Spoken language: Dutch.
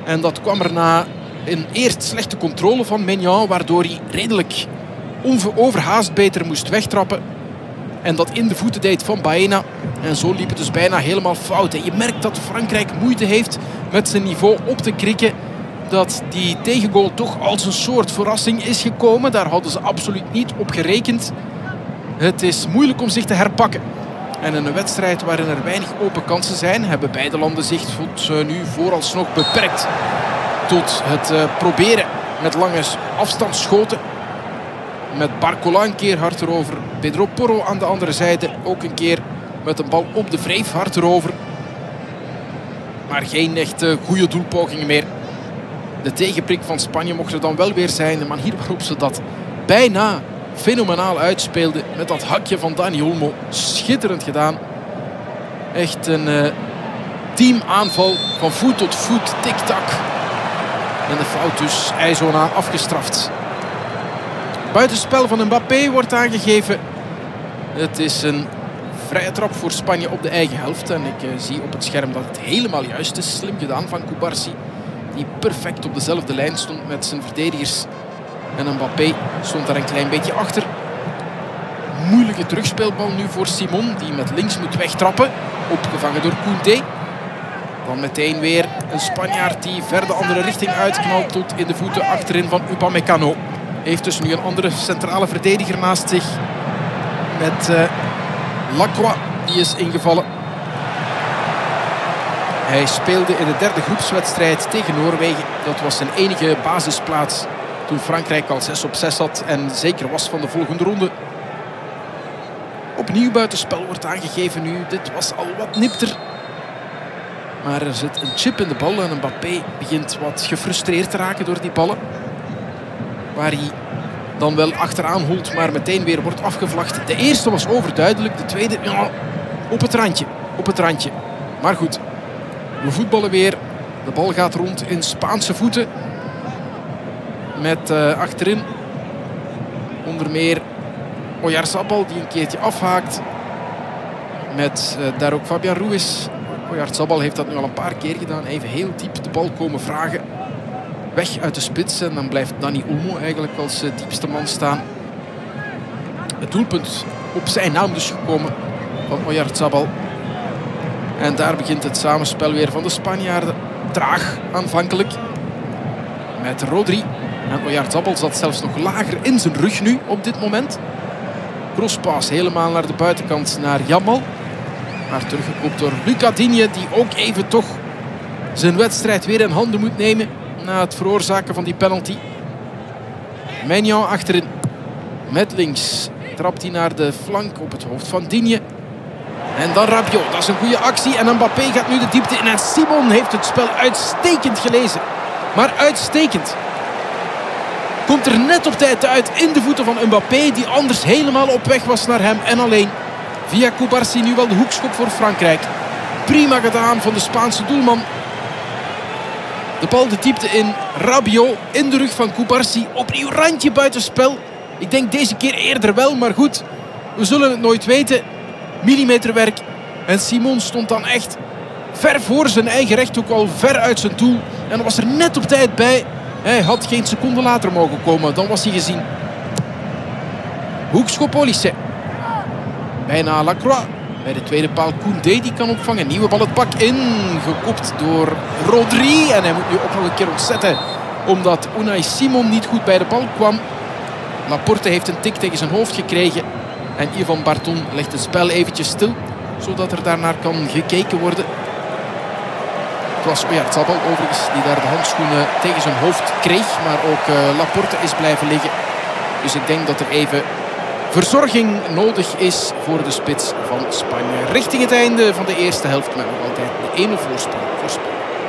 En dat kwam er na een eerst slechte controle van Maignan, waardoor hij redelijk overhaast beter moest wegtrappen. En dat in de voeten deed van Baena. En zo liep het dus bijna helemaal fout. En je merkt dat Frankrijk moeite heeft met zijn niveau op te krikken. Dat die tegengoal toch als een soort verrassing is gekomen. Daar hadden ze absoluut niet op gerekend. Het is moeilijk om zich te herpakken. En in een wedstrijd waarin er weinig open kansen zijn, hebben beide landen zich nu vooralsnog beperkt tot het proberen met lange afstandsschoten. Met Barcola een keer hard erover. Pedro Porro aan de andere zijde ook een keer met een bal op de wreef hard erover. Maar geen echt goede doelpogingen meer. De tegenprik van Spanje mocht er dan wel weer zijn. De manier waarop ze dat bijna fenomenaal uitspeelden met dat hakje van Dani Olmo. Schitterend gedaan. Echt een teamaanval van voet tot voet. Tik-tak. En de fout dus Aizona afgestraft. Buitenspel van Mbappé wordt aangegeven. Het is een vrije trap voor Spanje op de eigen helft. En ik zie op het scherm dat het helemaal juist is. Slim gedaan van Cubarsí. Die perfect op dezelfde lijn stond met zijn verdedigers. En Mbappé stond daar een klein beetje achter. Moeilijke terugspeelbal nu voor Simon. Die met links moet wegtrappen. Opgevangen door Koundé. Dan meteen weer een Spanjaard die ver de andere richting uitknalt tot in de voeten achterin van Upamecano. Heeft dus nu een andere centrale verdediger naast zich. Met Lacroix, die is ingevallen. Hij speelde in de derde groepswedstrijd tegen Noorwegen. Dat was zijn enige basisplaats toen Frankrijk al 6-6 had en zeker was van de volgende ronde. Opnieuw buitenspel wordt aangegeven nu. Dit was al wat nipter. Maar er zit een chip in de bal en Mbappé begint wat gefrustreerd te raken door die ballen. Waar hij dan wel achteraan holt, maar meteen weer wordt afgevlacht. De eerste was overduidelijk, de tweede ja, op het randje. Op het randje. Maar goed, we voetballen weer. De bal gaat rond in Spaanse voeten. Met achterin onder meer Oyarzabal die een keertje afhaakt. Met daar ook Fabian Ruiz. Oyarzabal heeft dat nu al een paar keer gedaan. Even heel diep de bal komen vragen. Weg uit de spits en dan blijft Dani Olmo eigenlijk als diepste man staan. Het doelpunt op zijn naam dus gekomen van Oyarzabal. En daar begint het samenspel weer van de Spanjaarden. Traag aanvankelijk. Met Rodri. En Oyarzabal zat zelfs nog lager in zijn rug nu op dit moment. Crosspaas helemaal naar de buitenkant naar Yamal. Maar teruggekopt door Lucas Digne, die ook even toch zijn wedstrijd weer in handen moet nemen. Na het veroorzaken van die penalty. Maignan achterin. Met links trapt hij naar de flank op het hoofd van Digne. En dan Rabiot. Dat is een goede actie. En Mbappé gaat nu de diepte in. En Simon heeft het spel uitstekend gelezen. Maar uitstekend. Komt er net op tijd uit in de voeten van Mbappé. Die anders helemaal op weg was naar hem. En alleen via Cubarsí nu wel de hoekschop voor Frankrijk. Prima gedaan van de Spaanse doelman. De bal de diepte in. Rabiot in de rug van Cubarsí. Opnieuw randje buitenspel. Ik denk deze keer eerder wel. Maar goed, we zullen het nooit weten. Millimeterwerk. En Simon stond dan echt ver voor zijn eigen rechthoek. Al ver uit zijn doel. En was er net op tijd bij. Hij had geen seconde later mogen komen. Dan was hij gezien. Hoekschop Olysée. Bijna Lacroix. Bij de tweede paal Koundé die kan opvangen. Nieuwe bal het pak in. Gekopt door Rodri. En hij moet nu ook nog een keer ontzetten. Omdat Unai Simon niet goed bij de bal kwam. Laporte heeft een tik tegen zijn hoofd gekregen. En Yvan Barton legt het spel eventjes stil. Zodat er daarnaar kan gekeken worden. Het was Oyarzabal overigens die daar de handschoenen tegen zijn hoofd kreeg. Maar ook Laporte is blijven liggen. Dus ik denk dat er even verzorging nodig is voor de spits van Spanje. Richting het einde van de eerste helft met nog altijd de 1-0 voorsprong voor Spanje.